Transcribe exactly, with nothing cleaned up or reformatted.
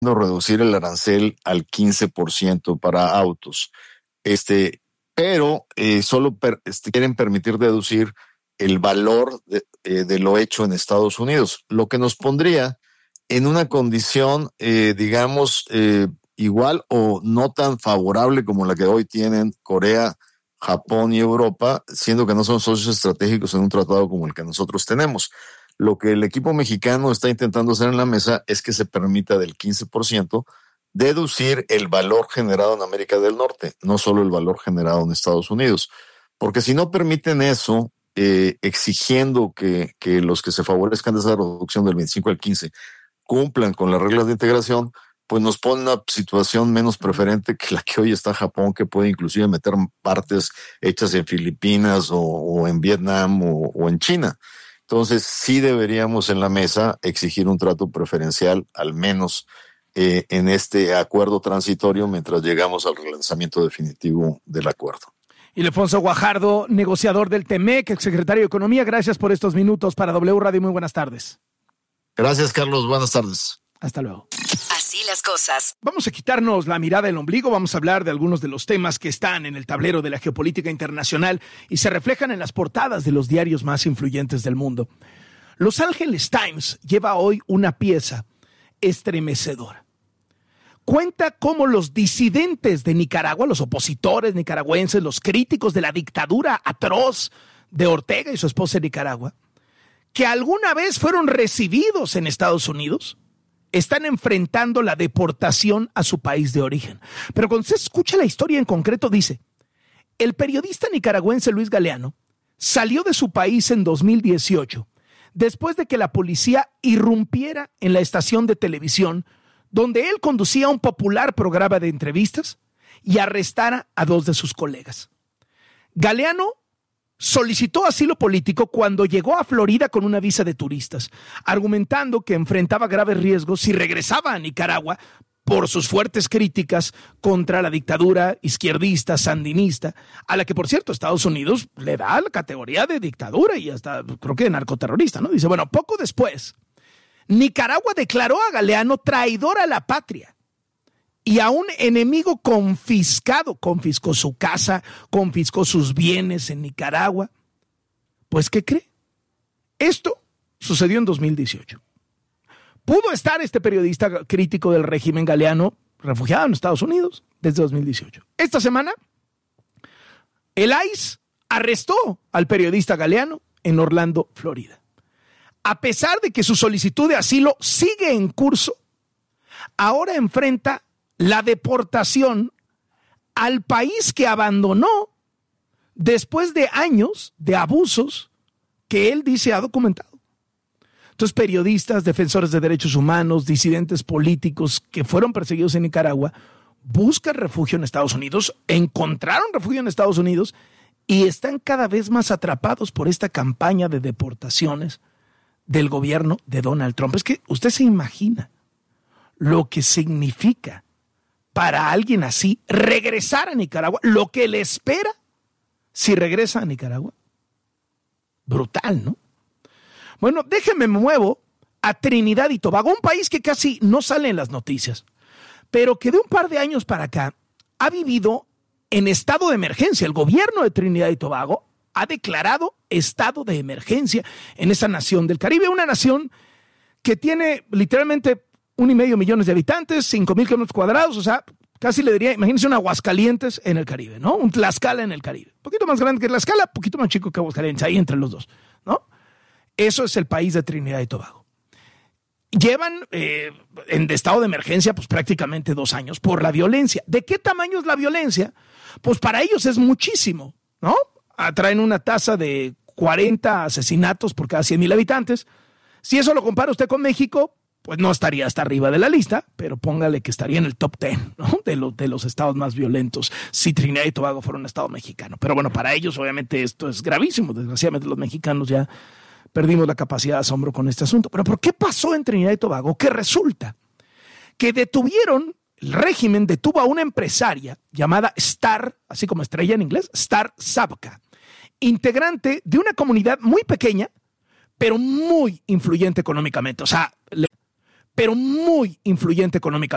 reducir el arancel al quince por ciento para autos. Este, pero eh, solo per, este, quieren permitir deducir el valor de, eh, de lo hecho en Estados Unidos, lo que nos pondría en una condición, eh, digamos, eh, igual o no tan favorable como la que hoy tienen Corea, Japón y Europa, siendo que no son socios estratégicos en un tratado como el que nosotros tenemos. Lo que el equipo mexicano está intentando hacer en la mesa es que se permita del quince por ciento deducir el valor generado en América del Norte, no solo el valor generado en Estados Unidos. Porque si no permiten eso, eh, exigiendo que, que los que se favorezcan de esa reducción del veinticinco al quince cumplan con las reglas de integración, pues nos pone una situación menos preferente que la que hoy está Japón, que puede inclusive meter partes hechas en Filipinas o, o en Vietnam o, o en China. Entonces sí deberíamos en la mesa exigir un trato preferencial, al menos eh, en este acuerdo transitorio, mientras llegamos al relanzamiento definitivo del acuerdo. Ildefonso Guajardo, negociador del TEMEC, exsecretario de Economía, gracias por estos minutos para W Radio. Muy buenas tardes. Gracias, Carlos. Buenas tardes. Hasta luego. Así las cosas. Vamos a quitarnos la mirada del ombligo, vamos a hablar de algunos de los temas que están en el tablero de la geopolítica internacional y se reflejan en las portadas de los diarios más influyentes del mundo. Los Angeles Times lleva hoy una pieza estremecedora. Cuenta cómo los disidentes de Nicaragua, los opositores nicaragüenses, los críticos de la dictadura atroz de Ortega y su esposa en Nicaragua, que alguna vez fueron recibidos en Estados Unidos, están enfrentando la deportación a su país de origen. Pero cuando se escucha la historia en concreto, dice, el periodista nicaragüense Luis Galeano salió de su país en dos mil dieciocho, después de que la policía irrumpiera en la estación de televisión donde él conducía un popular programa de entrevistas y arrestara a dos de sus colegas. Galeano solicitó asilo político cuando llegó a Florida con una visa de turistas, argumentando que enfrentaba graves riesgos si regresaba a Nicaragua por sus fuertes críticas contra la dictadura izquierdista, sandinista, a la que, por cierto, Estados Unidos le da la categoría de dictadura y hasta creo que de narcoterrorista, ¿no? Dice, bueno, poco después, Nicaragua declaró a Galeano traidor a la patria y a un enemigo confiscado, confiscó su casa, confiscó sus bienes en Nicaragua. Pues, ¿qué cree? Esto sucedió en dos mil dieciocho. Pudo estar este periodista crítico del régimen Galeano refugiado en Estados Unidos desde dos mil dieciocho. Esta semana, el I C E arrestó al periodista Galeano en Orlando, Florida. A pesar de que su solicitud de asilo sigue en curso, ahora enfrenta la deportación al país que abandonó después de años de abusos que él dice ha documentado. Entonces, periodistas, defensores de derechos humanos, disidentes políticos que fueron perseguidos en Nicaragua, buscan refugio en Estados Unidos, encontraron refugio en Estados Unidos y están cada vez más atrapados por esta campaña de deportaciones del gobierno de Donald Trump. Es que usted se imagina lo que significa para alguien así regresar a Nicaragua, lo que le espera si regresa a Nicaragua. Brutal, ¿no? Bueno, déjenme me muevo a Trinidad y Tobago, un país que casi no sale en las noticias, pero que de un par de años para acá ha vivido en estado de emergencia. El gobierno de Trinidad y Tobago ha declarado estado de emergencia en esa nación del Caribe, una nación que tiene literalmente un y medio millones de habitantes, cinco mil kilómetros cuadrados, o sea, casi le diría, imagínense un Aguascalientes en el Caribe, ¿no? Un Tlaxcala en el Caribe. Un poquito más grande que Tlaxcala, un poquito más chico que Aguascalientes, ahí entre los dos, ¿no? Eso es el país de Trinidad y Tobago. Llevan eh, en estado de emergencia pues prácticamente dos años por la violencia. ¿De qué tamaño es la violencia? Pues para ellos es muchísimo, ¿no? Traen una tasa de cuarenta asesinatos por cada cien mil habitantes. Si eso lo compara usted con México, pues no estaría hasta arriba de la lista, pero póngale que estaría en el top diez, ¿no? de, lo, de los estados más violentos si Trinidad y Tobago fuera un estado mexicano. Pero bueno, para ellos obviamente esto es gravísimo. Desgraciadamente los mexicanos ya perdimos la capacidad de asombro con este asunto. Pero ¿por qué pasó en Trinidad y Tobago? Que resulta que detuvieron, el régimen detuvo a una empresaria llamada Star, así como estrella en inglés, Star Zabka, integrante de una comunidad muy pequeña, pero muy influyente económicamente. O sea, pero muy influyente económicamente.